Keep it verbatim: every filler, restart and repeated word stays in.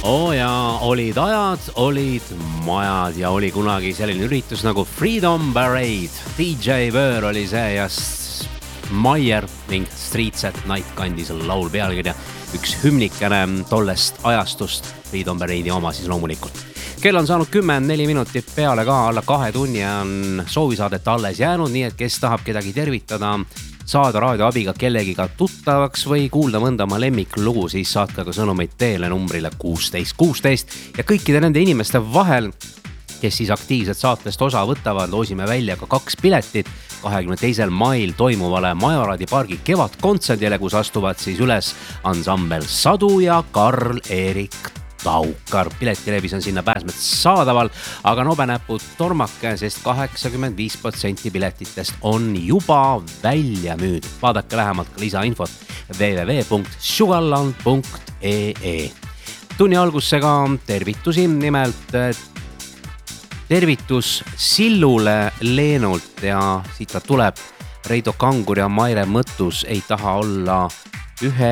Oo ja olid ajad, olid majad ja oli kunagi selline üritus nagu Freedom Parade. D J Wöör oli see ja Maier ning Streets at Night kandis laul pealkirja. Üks hümnikene tollest ajastust, Freedom Parade'i oma siis loomulikult. Kell on saanud kümme neli minutit peale ka, alla kahe tunni on soovisaadet alles jäänud, nii et kes tahab kedagi tervitada, saada raadioabiga kellegiga tuttavaks või kuulda mõnda oma lemmiklugu, siis saatke ka sõnumeid teele numbrile kuusteist kuusteist ja kõikide nende inimeste vahel, kes siis aktiivselt saatest osa võtavad, loosime välja ka kaks piletit kahekümne teisel mail toimuvale Majoradi pargi kevadkontserdile, kus astuvad siis üles ansambel Sadu ja Karl-Erik Taukar. Piletilevis on sinna pääsmed saadaval, aga nobenäpud tormake, sest kaheksakümmend viis protsenti piletitest on juba välja müüdud. Vaadake lähemalt ka lisainfot w w w punkt sugarland punkt e e. Tunni algusega tervitusi, nimelt tervitus Sillule Leenult ja siit ta tuleb. Reido Kangur ja Maire Mõttus ei taha olla ühe